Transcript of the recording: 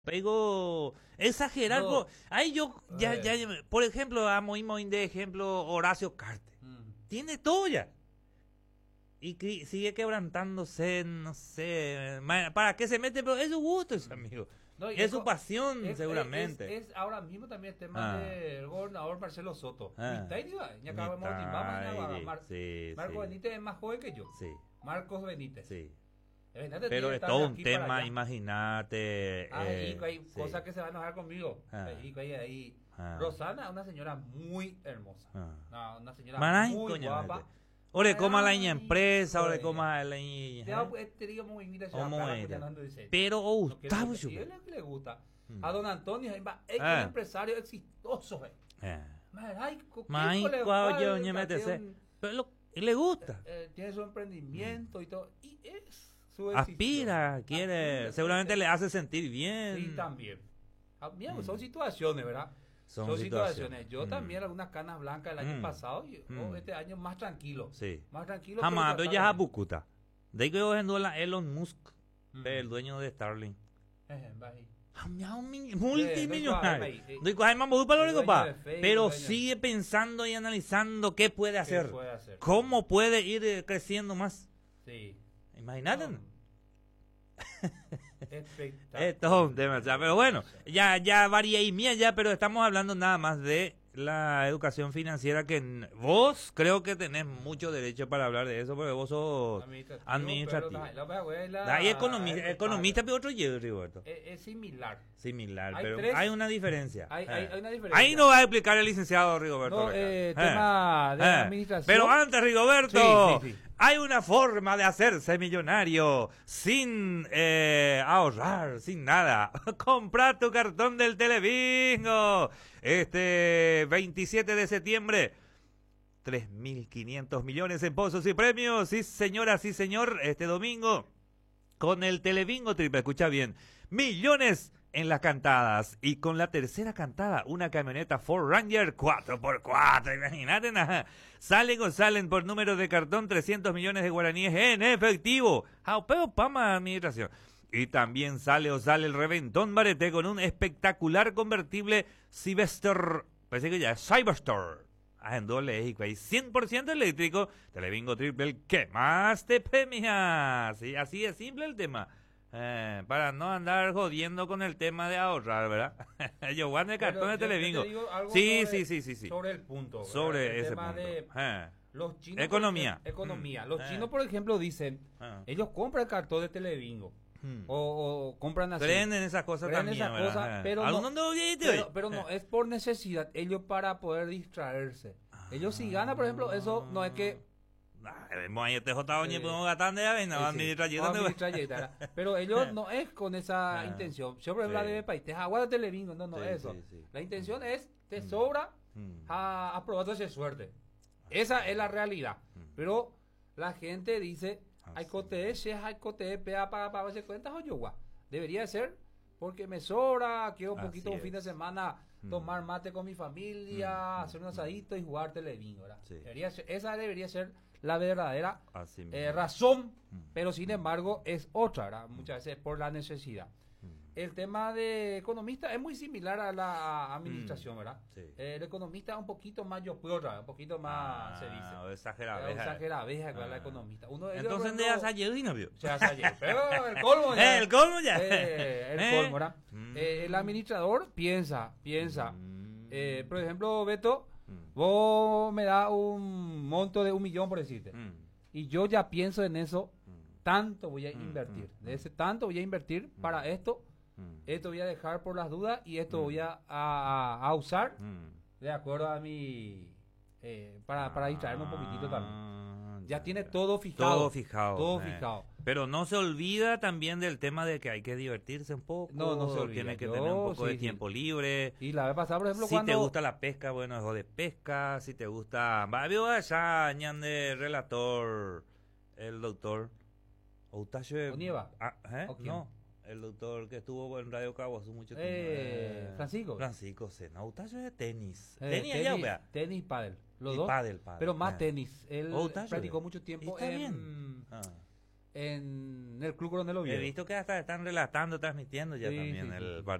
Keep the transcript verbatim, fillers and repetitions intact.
Pego exagerar. No. Ahí yo, ya, Eh. ya, por ejemplo, amo de ejemplo Horacio Cartes. Mm. Tiene todo ya. Y que, sigue quebrantándose, no sé. ma- ¿Para qué se mete? Pero es su gusto, ese amigo. No, y es su co- pasión, es- seguramente. Es, es ahora mismo también el tema Ah. del gobernador Marcelo Soto. Ah. Mitad y va, ya acabamos de Mitad, vamos a llamar a Mar- sí, Marcos sí. Benítez es más joven que yo. Sí, Marcos Benítez. sí. Eh, Benítez tiene Pero que es estar todo de un aquí para tema, allá. imagínate. Ah, eh, Ico, hay sí. cosas que se van a enojar conmigo. Ah. Eh, Ico, ahí, ahí. Ah. Rosana es una señora muy hermosa. Ah. Una, una señora Maray, muy coño, guapa. mete. Ore coma la Ay, ña empresa, ore coño. coma la Te ña. hago- te digo muy bien, ¿Cómo acá, era? apoyando, dice. Pero oh, No quiere Gustavo, que- y yo- él le, le gusta. Mm. A don Antonio, es Ah. un empresario exitoso. eh. Eh. Maray, co- ¿qué Mai, hijo le cuau, falta? yo, ña, métese. Tiene un- Pero lo- y le gusta. eh, tiene su emprendimiento y todo. Y es su Aspira, decisión. quiere. Aspira, Seguramente sí. le hace sentir bien. Sí, también. Ah, mira, pues Mm. son situaciones, ¿verdad? Son Son, situaciones. situaciones. Yo Mm. también algunas canas blancas el año Mm. pasado y Mm. oh, este año más tranquilo. Sí. Más tranquilo. Jamás, pero pero ya tratando- a Bucuta. De ahí que yo ando la Elon Musk, Mm. el dueño de Starlink. Eh, va ahí. Ah, mira, un mi- Eh, multimillonario. eh, eh, Doy coja mambo para lo el dueño pa. de Facebook, Pero dueño. sigue pensando y analizando qué puede ¿Qué hacer. puede hacer? ¿Cómo puede ir eh, creciendo más? Sí. Imagínate. No. Espectacular. Es todo un tema, o sea, pero bueno, ya, ya varía y mía ya, pero estamos hablando nada más de la educación financiera que n- vos creo que tenés mucho derecho para hablar de eso, porque vos sos Administrativo. administrativo. pero la- la abuela- Hay economista, es- economista pero otro llevo, Roberto. Es, es similar. Similar, hay pero tres- hay una diferencia. Hay, Eh. hay, hay una diferencia. Ahí no va a explicar el licenciado Rigoberto. No, Recal. eh, Eh. tema de Eh. administración. Pero antes, Rigoberto, Sí, sí, sí. hay una forma de hacerse millonario sin eh, ahorrar, sin nada. Compra tu cartón del Telebingo. Este veintisiete de septiembre. tres mil quinientos millones en pozos y premios. Sí, señora, sí, señor. Este domingo, con el Telebingo triple, escucha bien. Millones en las cantadas. Y con la tercera cantada, una camioneta Ford Ranger cuatro por cuatro. Imagínate, nada. Salen o salen por número de cartón trescientos millones de guaraníes en efectivo. Jaupeo Pama Administración. Y también sale o sale el reventón Barete con un espectacular convertible Cyberster. Parece que ya es Cyberster. Ah, en doble eléctrico ahí, cien por ciento eléctrico. Telebingo triple, el que más te premia. Sí, así es simple el tema. Eh, para no andar jodiendo con el tema de ahorrar, ¿verdad? Yo guardo el Pero cartón de yo- yo te Telebingo. digo algo Sí, sobre- sí, sí, sí, sí. Sobre el punto. ¿verdad? Sobre El ese tema punto. de Eh. los chinos. Economía. por ejemplo, economía. Mm. Los Eh. chinos, por ejemplo, dicen, Ah. ellos compran el cartón de Telebingo. Hmm. O, o compran así. Creen en esas cosas Creen también, esas ¿verdad? cosas, Eh. pero ¿Alguno no- no viste Pero, hoy? pero no, Eh. es por necesidad. Ellos para poder distraerse. Ellos si ganan, por ejemplo, eso no es que... Ah, vemos ahí este J. Oñe, Eh, podemos gastar de avena, Sí, sí, administrar o administrar yeta, ¿verdad? Pero ellos no es con esa Ah, intención. Yo, por ejemplo, sí. la de país, te aguarda Telebingo, no, no, Sí, eso. sí, sí. La intención es, te sobra Mm. a, a probar esa suerte. Esa es la realidad. Mm. Pero la gente dice, Ah, hay sí. cote, si hay cote, pea para para hacer cuentas o yoga. Debería ser porque me sobra, quiero un Así poquito un fin de es. semana Mm. tomar mate con mi familia, Mm, hacer mm, un asadito y jugar Telebingo, ¿verdad? Sí. Debería ser- esa debería ser la verdadera Así mismo. eh, razón, Mm. pero sin embargo es otra, ¿verdad? Muchas veces por la necesidad. Mm. El tema de economista es muy similar a la administración, ¿verdad? sí. Eh, el economista es un poquito más yo un poquito más, se dice. Ah, exagerado. Eh, exagera, veja con Ah. la economista. Uno, ellos, Entonces por de ejemplo, ayer y no vio. se hace ayer. Pero el colmo ya. Eh, el colmo ya. Eh, el Eh. colmo, ¿verdad? Mm. Eh, el administrador piensa, piensa. Mm. Eh, por ejemplo, Beto, Mm. vos me das un monto de un millón, por decirte. Mm. Y yo ya pienso en eso, Mm. tanto voy a Mm, invertir. mm, De ese tanto voy a invertir para esto, Mm. esto voy a dejar por las dudas y esto Mm. voy a, a- a usar Mm. de acuerdo a mi... eh, para, para distraerme un poquitito también. Ah, Ya tiene todo fijado. Todo fijado. Todo eh. fijado. Pero no se olvida también del tema de que hay que divertirse un poco. No, no se olvida. Tiene que Yo, tener un poco sí, de sí. tiempo libre. Y la vez pasada, por ejemplo, Si cuando... te gusta la pesca, bueno, es de pesca. Si te gusta... Va, veo allá, ñan de relator, el doctor... Outache... ¿Onieva? Ah, ¿eh? ¿O quién? No, el doctor que estuvo en Radio Cabo hace mucho tiempo. Eh, Francisco. Francisco Sena. Outache de tenis. eh, tenis allá, vea. tenis y pádel. Los Y dos. pádel, pádel. Pero más Eh. tenis. Él Oh, está practicó bien. mucho tiempo Está en... bien. Ah. en el Club Coronel He Oviedo. visto que hasta están relatando, transmitiendo ya Sí, también sí, sí, el sí. partido.